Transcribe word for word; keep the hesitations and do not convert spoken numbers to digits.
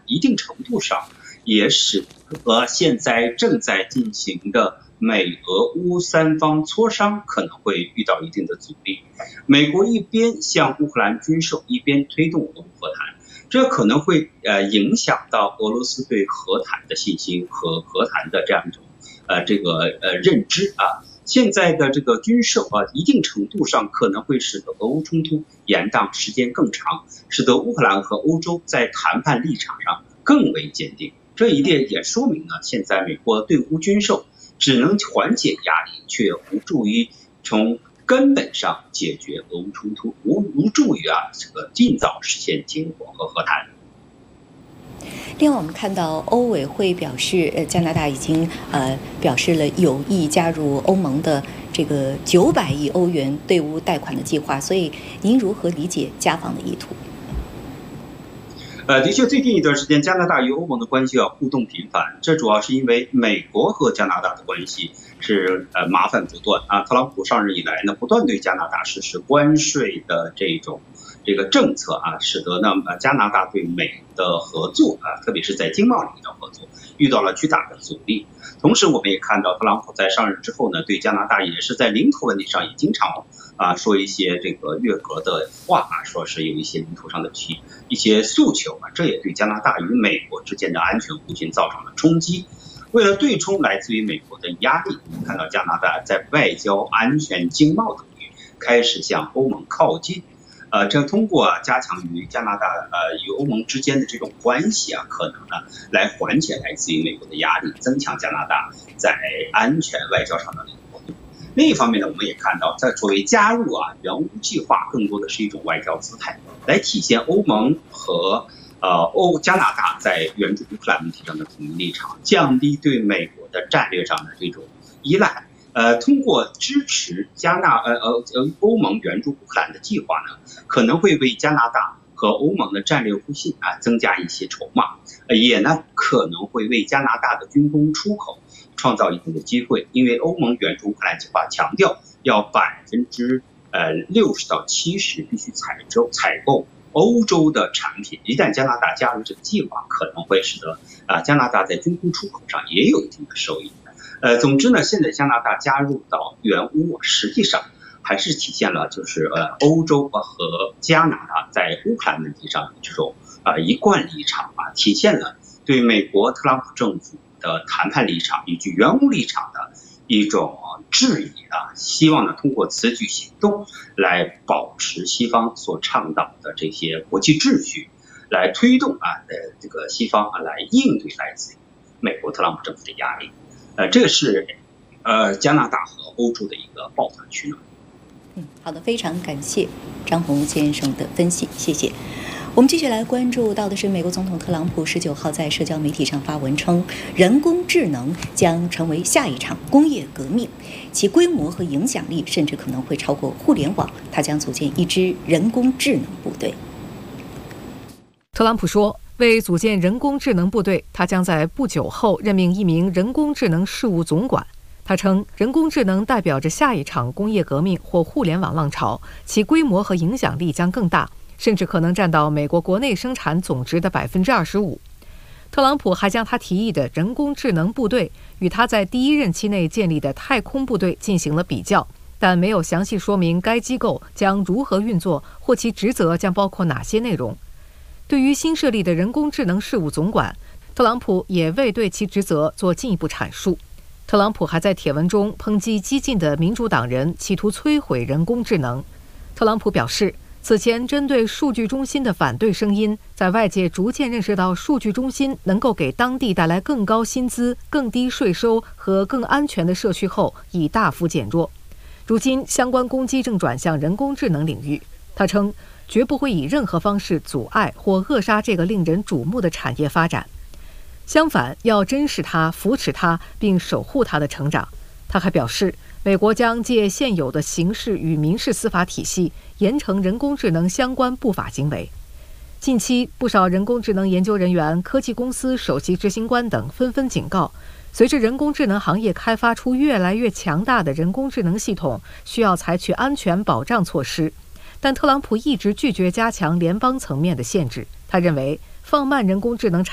一定程度上也使得现在正在进行的美俄乌三方磋商可能会遇到一定的阻力。美国一边向乌克兰军售，一边推动俄乌和谈，这可能会呃影响到俄罗斯对和谈的信心和和谈的这样一种呃这个呃认知啊。现在的这个军售啊，一定程度上可能会使得俄乌冲突延宕时间更长，使得乌克兰和欧洲在谈判立场上更为坚定。这一点也说明了，现在美国对乌军售只能缓解压力，却无助于从根本上解决俄乌冲突，无无助于啊这个尽早实现停火和和谈。 另外，我们看到欧委会表示，呃，加拿大已经呃表示了有意加入欧盟的这个九百亿欧元对乌贷款的计划，所以您如何理解加方的意图？ 呃，的确，最近一段时间，加拿大与欧盟的关系啊互动频繁，这主要是因为美国和加拿大的关系是呃麻烦不断啊。特朗普上任以来呢，不断对加拿大实施关税的这种这个政策啊，使得呢加拿大对美的合作啊，特别是在经贸领域的合作遇到了巨大的阻力。同时，我们也看到特朗普在上任之后呢，对加拿大也是在领土问题上也经常啊说一些这个越格的话啊，说是有一些领土上的去一些诉求啊，这也对加拿大与美国之间的安全互信造成了冲击。为了对冲来自于美国的压力，我们看到加拿大在外交、安全、经贸等领域开始向欧盟靠近。呃，这通过、啊、加强与加拿大呃与欧盟之间的这种关系啊，可能呢来缓解来自于美国的压力，增强加拿大在安全外交上的灵活度。另一方面呢，我们也看到，在作为加入啊援乌计划，更多的是一种外交姿态，来体现欧盟和呃欧加拿大在援助乌克兰问题上的统一立场，降低对美国的战略上的这种依赖。呃，通过支持加纳呃呃呃欧盟援助乌克兰的计划呢，可能会为加拿大和欧盟的战略互信啊增加一些筹码，呃、也呢可能会为加拿大的军工出口创造一定的机会，因为欧盟援助乌克兰计划强调要百分之呃六十到七十必须采购采购欧洲的产品，一旦加拿大加入这个计划，可能会使得啊加拿大在军工出口上也有一定的收益。呃，总之呢，现在加拿大加入到援乌，实际上还是体现了就是呃欧洲和加拿大在乌克兰问题上这种啊、呃、一贯立场啊，体现了对美国特朗普政府的谈判立场以及援乌立场的一种质疑啊，希望呢通过此举行动来保持西方所倡导的这些国际秩序，来推动啊呃这个西方啊来应对来自于美国特朗普政府的压力。呃，这个是呃加拿大和欧洲的一个抱团取暖。 嗯，好的，非常感谢张宏先生的分析，谢谢。我们继续来关注到的是，美国总统特朗普十九号在社交媒体上发文称，人工智能将成为下一场工业革命，其规模和影响力甚至可能会超过互联网。他将组建一支人工智能部队。 特朗普说，为组建人工智能部队，他将在不久后任命一名人工智能事务总管。他称，人工智能代表着下一场工业革命或互联网浪潮，其规模和影响力将更大，甚至可能占到美国国内生产总值的百分之二十五。特朗普还将他提议的人工智能部队与他在第一任期内建立的太空部队进行了比较，但没有详细说明该机构将如何运作或其职责将包括哪些内容。对于新设立的人工智能事务总管，特朗普也未对其职责做进一步阐述。特朗普还在帖文中抨击激进的民主党人企图摧毁人工智能。特朗普表示，此前针对数据中心的反对声音，在外界逐渐认识到数据中心能够给当地带来更高薪资、更低税收和更安全的社区后，已大幅减弱。如今，相关攻击正转向人工智能领域。他称，绝不会以任何方式阻碍或扼杀这个令人瞩目的产业发展。相反，要珍视它、扶持它，并守护它的成长。他还表示，美国将借现有的刑事与民事司法体系，严惩人工智能相关不法行为。近期，不少人工智能研究人员、科技公司首席执行官等纷纷警告，随着人工智能行业开发出越来越强大的人工智能系统，需要采取安全保障措施。但特朗普一直拒绝加强联邦层面的限制。他认为，放慢人工智能